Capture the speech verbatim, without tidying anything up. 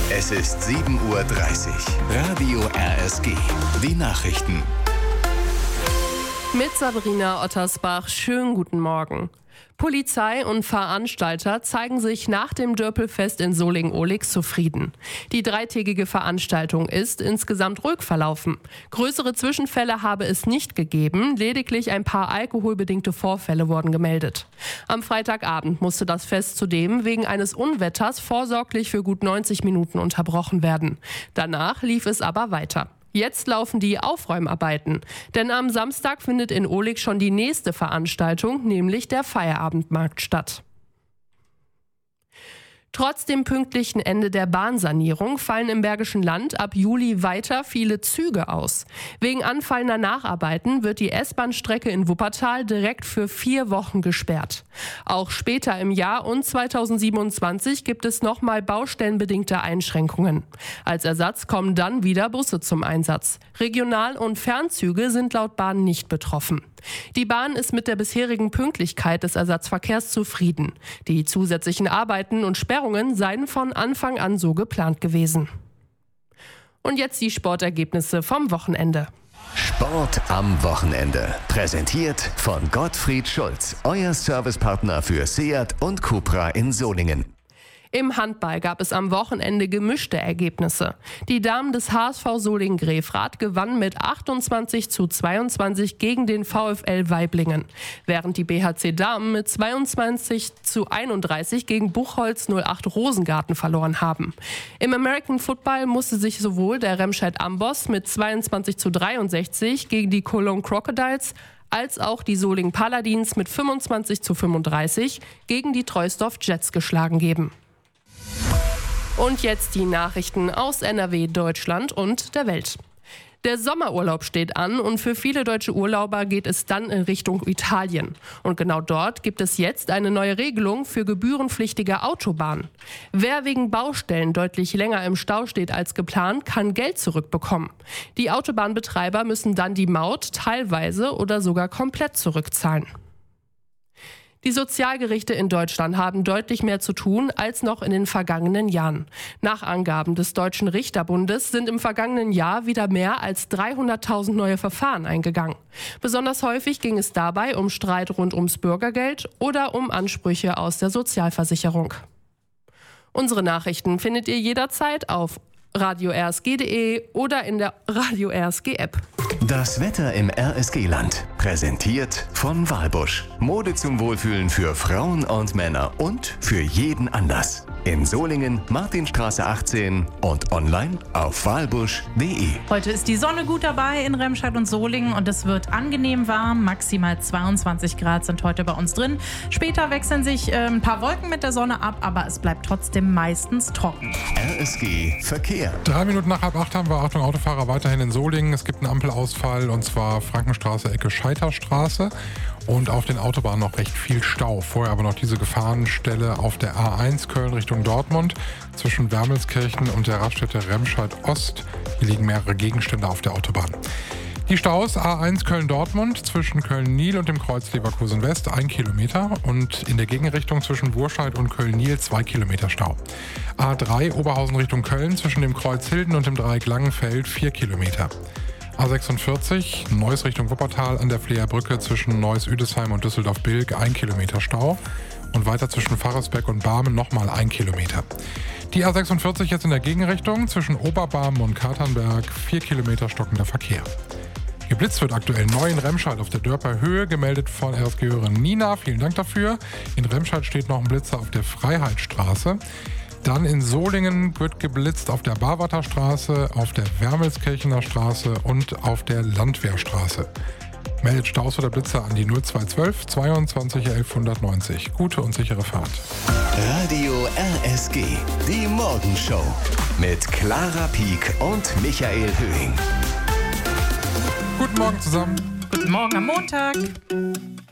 Es ist sieben Uhr dreißig. Radio R S G. Die Nachrichten. Mit Sabrina Ottersbach. Schönen guten Morgen. Polizei und Veranstalter zeigen sich nach dem Dörpelfest in Solingen-Ohligs zufrieden. Die dreitägige Veranstaltung ist insgesamt ruhig verlaufen. Größere Zwischenfälle habe es nicht gegeben, lediglich ein paar alkoholbedingte Vorfälle wurden gemeldet. Am Freitagabend musste das Fest zudem wegen eines Unwetters vorsorglich für gut neunzig Minuten unterbrochen werden. Danach lief es aber weiter. Jetzt laufen die Aufräumarbeiten, denn am Samstag findet in Ohlig schon die nächste Veranstaltung, nämlich der Feierabendmarkt statt. Trotz dem pünktlichen Ende der Bahnsanierung fallen im Bergischen Land ab Juli weiter viele Züge aus. Wegen anfallender Nacharbeiten wird die S-Bahn-Strecke in Wuppertal direkt für vier Wochen gesperrt. Auch später im Jahr und zweitausendsiebenundzwanzig gibt es nochmal baustellenbedingte Einschränkungen. Als Ersatz kommen dann wieder Busse zum Einsatz. Regional- und Fernzüge sind laut Bahn nicht betroffen. Die Bahn ist mit der bisherigen Pünktlichkeit des Ersatzverkehrs zufrieden. Die zusätzlichen Arbeiten und Sperrungen seien von Anfang an so geplant gewesen. Und jetzt die Sportergebnisse vom Wochenende. Sport am Wochenende. Präsentiert von Gottfried Schulz, euer Servicepartner für Seat und Cupra in Solingen. Im Handball gab es am Wochenende gemischte Ergebnisse. Die Damen des H S V Solingen-Grefrath gewannen mit achtundzwanzig zu zweiundzwanzig gegen den VfL Waiblingen, während die B H C Damen mit zweiundzwanzig zu einunddreißig gegen Buchholz null acht Rosengarten verloren haben. Im American Football musste sich sowohl der Remscheid Amboss mit zweiundzwanzig zu dreiundsechzig gegen die Cologne Crocodiles als auch die Solingen Paladins mit fünfundzwanzig zu fünfunddreißig gegen die Troisdorf Jets geschlagen geben. Und jetzt die Nachrichten aus N R W, Deutschland und der Welt. Der Sommerurlaub steht an und für viele deutsche Urlauber geht es dann in Richtung Italien. Und genau dort gibt es jetzt eine neue Regelung für gebührenpflichtige Autobahnen. Wer wegen Baustellen deutlich länger im Stau steht als geplant, kann Geld zurückbekommen. Die Autobahnbetreiber müssen dann die Maut teilweise oder sogar komplett zurückzahlen. Die Sozialgerichte in Deutschland haben deutlich mehr zu tun als noch in den vergangenen Jahren. Nach Angaben des Deutschen Richterbundes sind im vergangenen Jahr wieder mehr als dreihunderttausend neue Verfahren eingegangen. Besonders häufig ging es dabei um Streit rund ums Bürgergeld oder um Ansprüche aus der Sozialversicherung. Unsere Nachrichten findet ihr jederzeit auf radio r s g punkt d e oder in der Radio R S G App. Das Wetter im R S G-Land. Präsentiert von Walbusch. Mode zum Wohlfühlen für Frauen und Männer und für jeden Anlass. In Solingen, Martinstraße achtzehn und online auf walbusch punkt d e. Heute ist die Sonne gut dabei in Remscheid und Solingen und es wird angenehm warm. Maximal zweiundzwanzig Grad sind heute bei uns drin. Später wechseln sich äh, ein paar Wolken mit der Sonne ab, aber es bleibt trotzdem meistens trocken. R S G Verkehr. Drei Minuten nach halb acht haben wir, Achtung Autofahrer, weiterhin in Solingen. Es gibt einen Ampelausfall und zwar Frankenstraße, Ecke Scheiterstraße. Und auf den Autobahnen noch recht viel Stau. Vorher aber noch diese Gefahrenstelle auf der A eins Köln Richtung Dortmund zwischen Wermelskirchen und der Raststätte Remscheid Ost. Hier liegen mehrere Gegenstände auf der Autobahn. Die Staus A eins Köln-Dortmund zwischen Köln-Niel und dem Kreuz Leverkusen West ein Kilometer und in der Gegenrichtung zwischen Burscheid und Köln-Niel zwei Kilometer Stau. A drei Oberhausen Richtung Köln zwischen dem Kreuz Hilden und dem Dreieck Langenfeld vier Kilometer. A sechsundvierzig, Neuss Richtung Wuppertal an der Fleerbrücke zwischen Neuss-Üdesheim und Düsseldorf-Bilk ein Kilometer Stau und weiter zwischen Pfarrersberg und Barmen nochmal ein Kilometer. Die A sechsundvierzig jetzt in der Gegenrichtung zwischen Oberbarmen und Katernberg vier Kilometer stockender Verkehr. Geblitzt wird aktuell neu in Remscheid auf der Dörper Höhe, gemeldet von R S G-Hörerin Nina. Vielen Dank dafür. In Remscheid steht noch ein Blitzer auf der Freiheitsstraße. Dann in Solingen wird geblitzt auf der Barwarter Straße, auf der Wermelskirchener Straße und auf der Landwehrstraße. Meldet Staus oder Blitzer an die null zwei eins zwei zweiundzwanzig elf hundertneunzig. Gute und sichere Fahrt. Radio R S G, die Morgenshow mit Clara Pieck und Michael Höhing. Guten Morgen zusammen. Guten Morgen am Montag.